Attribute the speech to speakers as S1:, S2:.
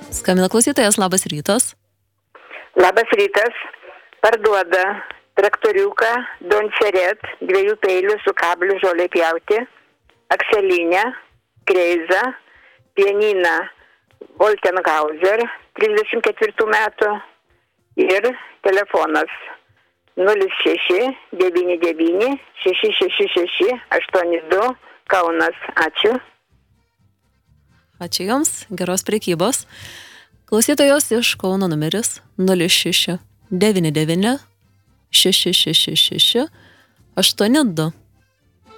S1: Skambina klausytojas, labas rytas.
S2: Labas rytas. Parduoda traktoriuką Donseret, 2 peilių su kabliu žolė pjauti, akselinę, kreizą, pianiną Woltenhauser 34 metų ir telefonas 06 99 666 82 Kaunas. Ačiū.
S1: Ačiū Jums, geros prekybos. Klausytojos iš Kauno numeris 06 99 666 82.